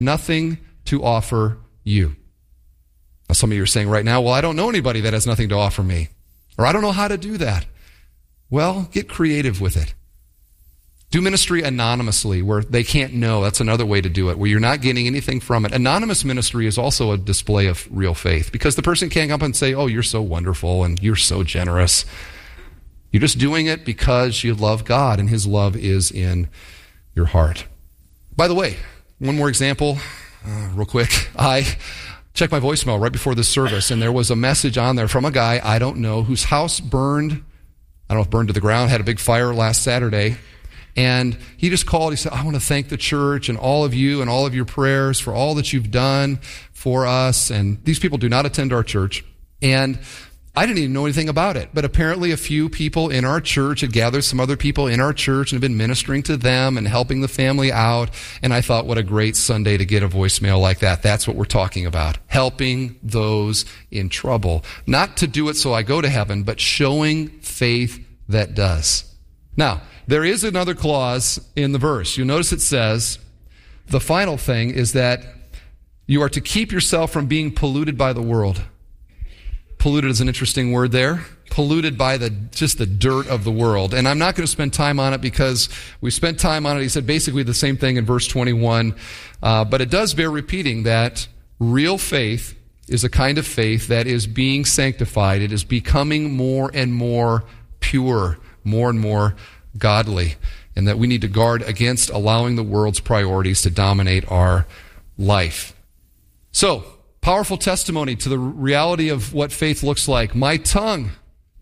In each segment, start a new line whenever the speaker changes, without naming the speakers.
nothing to offer you. Now, some of you are saying right now, well, I don't know anybody that has nothing to offer me, or I don't know how to do that. Well, get creative with it. Do ministry anonymously where they can't know. That's another way to do it, where you're not getting anything from it. Anonymous ministry is also a display of real faith because the person can't come up and say, oh, you're so wonderful and you're so generous. You're just doing it because you love God and His love is in your heart. By the way, one more example, real quick. I checked my voicemail right before this service, and there was a message on there from a guy I don't know whose house burned. I don't know if burned to the ground, had a big fire last Saturday. And he just called. He said, I want to thank the church and all of you and all of your prayers for all that you've done for us. And these people do not attend our church. And I didn't even know anything about it. But apparently a few people in our church had gathered some other people in our church and have been ministering to them and helping the family out. And I thought, what a great Sunday to get a voicemail like that. That's what we're talking about. Helping those in trouble. Not to do it so I go to heaven, but showing faith that does. Now, there is another clause in the verse. You'll notice it says, the final thing is that you are to keep yourself from being polluted by the world. Polluted is an interesting word there. Polluted by just the dirt of the world. And I'm not going to spend time on it because we spent time on it. He said basically the same thing in verse 21. But it does bear repeating that real faith is a kind of faith that is being sanctified. It is becoming more and more pure, more and more godly. And that we need to guard against allowing the world's priorities to dominate our life. So, powerful testimony to the reality of what faith looks like. My tongue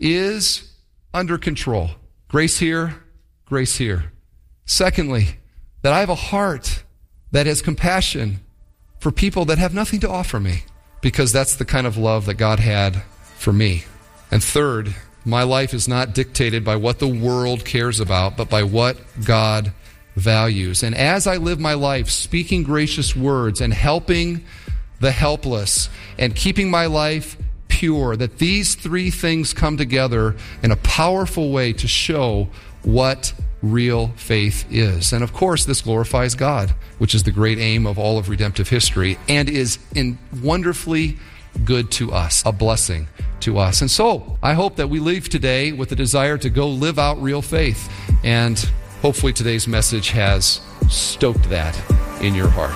is under control. Grace here, grace here. Secondly, that I have a heart that has compassion for people that have nothing to offer me, because that's the kind of love that God had for me. And third, my life is not dictated by what the world cares about, but by what God values. And as I live my life speaking gracious words and helping the helpless, and keeping my life pure, that these three things come together in a powerful way to show what real faith is. And of course, this glorifies God, which is the great aim of all of redemptive history, and is wonderfully good to us, a blessing to us. And so, I hope that we leave today with a desire to go live out real faith, and hopefully today's message has stoked that in your heart.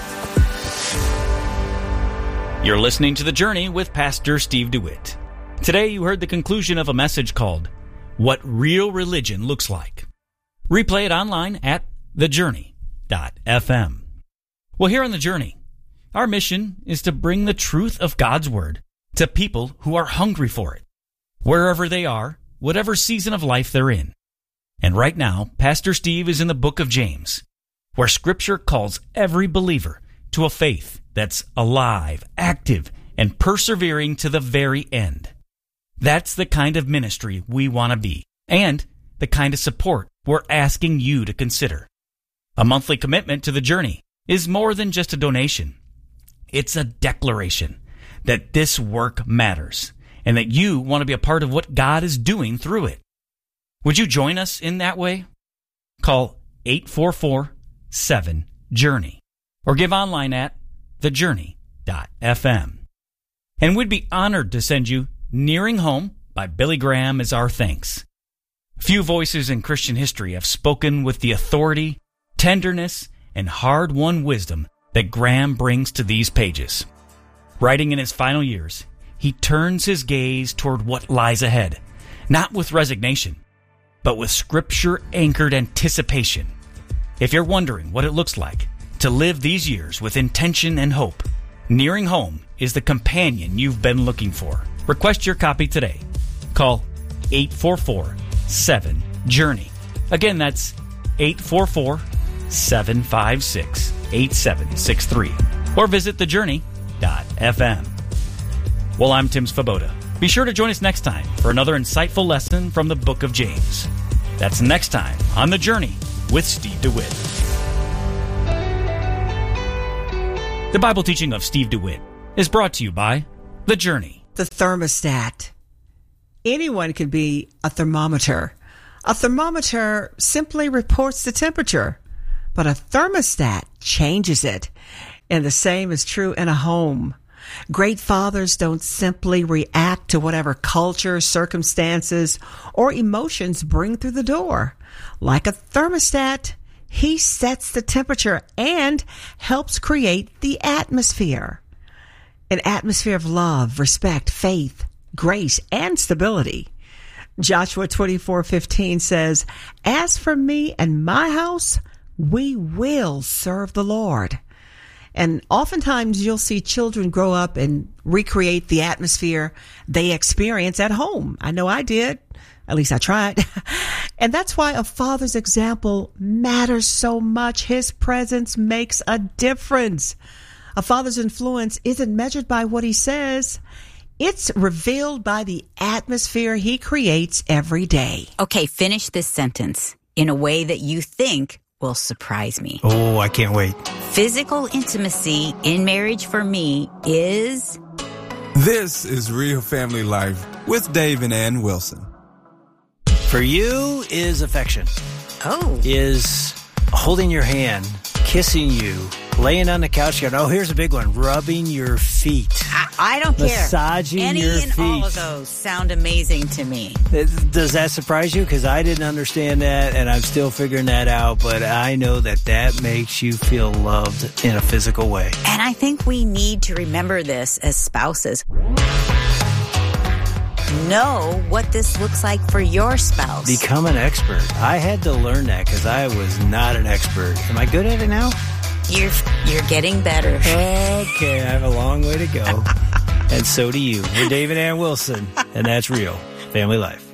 You're listening to The Journey with Pastor Steve DeWitt. Today you heard the conclusion of a message called, What Real Religion Looks Like. Replay it online at thejourney.fm. Well, here on The Journey, our mission is to bring the truth of God's Word to people who are hungry for it, wherever they are, whatever season of life they're in. And right now, Pastor Steve is in the book of James, where Scripture calls every believer to a faith that's alive, active, and persevering to the very end. That's the kind of ministry we want to be, and the kind of support we're asking you to consider. A monthly commitment to The Journey is more than just a donation. It's a declaration that this work matters, and that you want to be a part of what God is doing through it. Would you join us in that way? Call 844-7-JOURNEY, or give online at thejourney.fm. And we'd be honored to send you Nearing Home by Billy Graham as our thanks. Few voices in Christian history have spoken with the authority, tenderness, and hard-won wisdom that Graham brings to these pages. Writing in his final years, he turns his gaze toward what lies ahead, not with resignation, but with Scripture-anchored anticipation. If you're wondering what it looks like to live these years with intention and hope, Nearing Home is the companion you've been looking for. Request your copy today. Call 844-7-JOURNEY. Again, that's 844-756-8763. Or visit thejourney.fm. Well, I'm Tim Svoboda. Be sure to join us next time for another insightful lesson from the book of James. That's next time on The Journey with Steve DeWitt. The Bible teaching of Steve DeWitt is brought to you by The Journey.
The thermostat. Anyone can be a thermometer. A thermometer simply reports the temperature, but a thermostat changes it. And the same is true in a home. Great fathers don't simply react to whatever culture, circumstances, or emotions bring through the door. Like a thermostat, he sets the temperature and helps create the atmosphere. An atmosphere of love, respect, faith, grace, and stability. Joshua 24:15 says, "As for me and my house, we will serve the Lord." And oftentimes you'll see children grow up and recreate the atmosphere they experience at home. I know I did. At least I tried. And that's why a father's example matters so much. His presence makes a difference. A father's influence isn't measured by what he says. It's revealed by the atmosphere he creates every day.
Okay, finish this sentence in a way that you think will surprise me.
Oh, I can't wait.
Physical intimacy in marriage for me is...
This is Real Family Life with Dave and Ann Wilson.
For you is affection.
Oh.
Is holding your hand, kissing you, laying on the couch, going, oh, here's a big one, rubbing your feet.
I don't care.
Massaging your feet.
Any and all of those sound amazing to me.
Does that surprise you? Because I didn't understand that, and I'm still figuring that out, but I know that makes you feel loved in a physical way.
And I think we need to remember this as spouses. Know what this looks like for your spouse.
Become an expert. I had to learn that because I was not an expert. Am I good at it now?
You're getting better.
Okay, I have a long way to go. And so do you. We're Dave and Ann Wilson, and that's Real Family Life.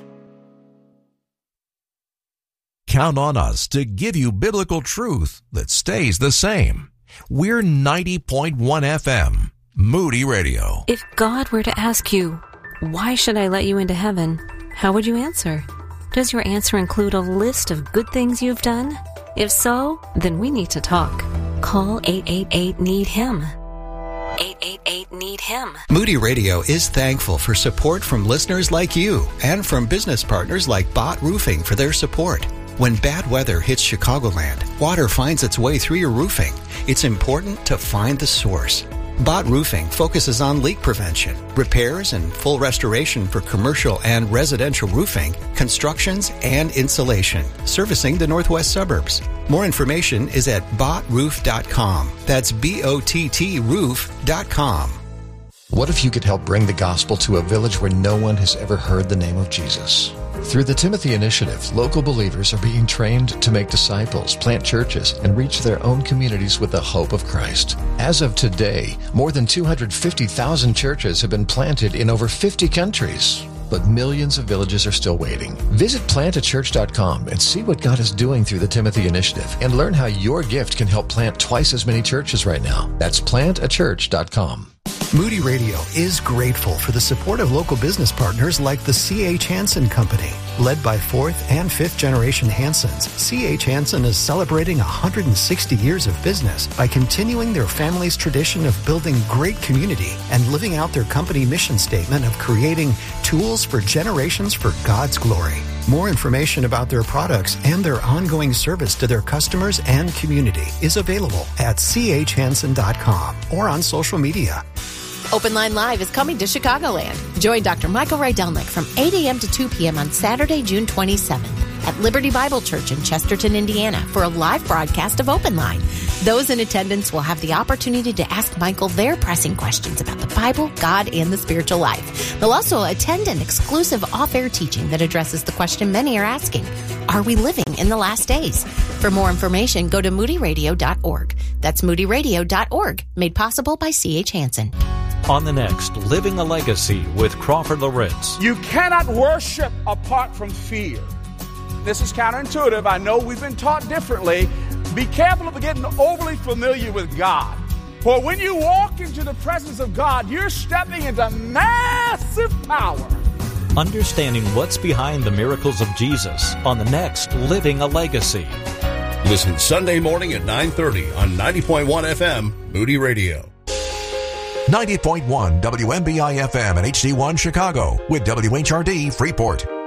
Count on us to give you biblical truth that stays the same. We're 90.1 FM, Moody Radio.
If God were to ask you, why should I let you into heaven? How would you answer? Does your answer include a list of good things you've done? If so, then we need to talk. Call 888-NEED-HIM. 888-NEED-HIM.
Moody Radio is thankful for support from listeners like you and from business partners like Bott Roofing for their support. When bad weather hits Chicagoland, water finds its way through your roofing. It's important to find the source. Bott Roofing focuses on leak prevention, repairs, and full restoration for commercial and residential roofing, constructions, and insulation, servicing the northwest suburbs. More information is at bottroof.com. That's BOTT roof.com.
What if you could help bring the gospel to a village where no one has ever heard the name of Jesus? Through the Timothy Initiative, local believers are being trained to make disciples, plant churches, and reach their own communities with the hope of Christ. As of today, more than 250,000 churches have been planted in over 50 countries. But millions of villages are still waiting. Visit plantachurch.com and see what God is doing through the Timothy Initiative and learn how your gift can help plant twice as many churches right now. That's plantachurch.com.
Moody Radio is grateful for the support of local business partners like the C.H. Hansen Company. Led by 4th and 5th generation Hansens, C.H. Hansen is celebrating 160 years of business by continuing their family's tradition of building great community and living out their company mission statement of creating tools for generations for God's glory. More information about their products and their ongoing service to their customers and community is available at chhansen.com or on social media.
Open Line Live is coming to Chicagoland. Join Dr. Michael Rydelnik from 8 a.m. to 2 p.m. on Saturday, June 27th at Liberty Bible Church in Chesterton, Indiana for a live broadcast of Open Line. Those in attendance will have the opportunity to ask Michael their pressing questions about the Bible, God, and the spiritual life. They'll also attend an exclusive off-air teaching that addresses the question many are asking: are we living in the last days? For more information, go to moodyradio.org. That's moodyradio.org, made possible by C.H. Hansen.
On the next, Living a Legacy with Crawford Loritz.
You cannot worship apart from fear. This is counterintuitive. I know we've been taught differently. Be careful of getting overly familiar with God. For when you walk into the presence of God, you're stepping into massive power.
Understanding what's behind the miracles of Jesus on the next Living a Legacy.
Listen Sunday morning at 9:30 on 90.1 FM, Moody Radio.
90.1 WMBI FM and HD1 Chicago with WHRD Freeport.